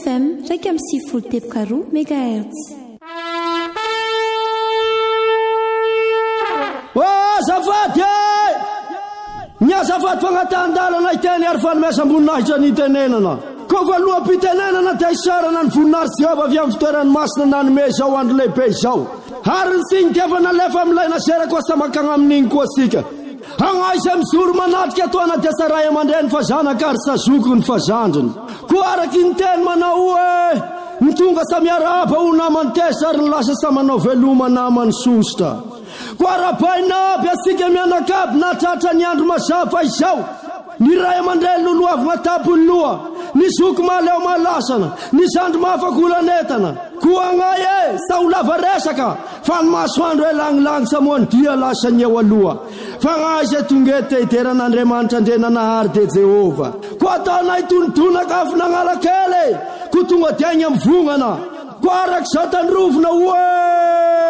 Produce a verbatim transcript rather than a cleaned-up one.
F M raika amby sivifolo teboka roa megahertz. Oh, azafady e! Ny azafady fagnatandalana iteny ary fanomesa amboninahitra ny tenenana. Ko voaloham-pitenenana dia isarana ny voninahitsy Jehova avy amin'ny fitoerany masina nanome izao andro lehibe izao. Ary ny signy dia efa nalefa amin'ilay naserako asamakagna amin'iny koa sika. Hagnaisa mizoro manatrika atoana dia saray aman-dreny fa zanaka ary sazoko ny fazandriny. Ko araky ny teny manao hoe ny tonga samiaraba ho namany tesa ary ny lasa samanao veloma namany sosta. Ko arabaina aby asika mianakavy na tratra ny andro mazava izao. Ny ray aman-dreny loloavagna tapony loha, ny zoko maleo malasana, ny zandro mahafakolanetana. Ko agnay e, sa ho lava resaka, fa ny masoandro e langilany sa moa ny dia lasa ny eo aloha. Fa ngay se tonga te iteran'Andriamanitra ndrena nahary de Jehova. Ko ataonay tonodonaka afinanala kely, ko tonga dia ny amvongana. Ko arak zao tandrovona hoe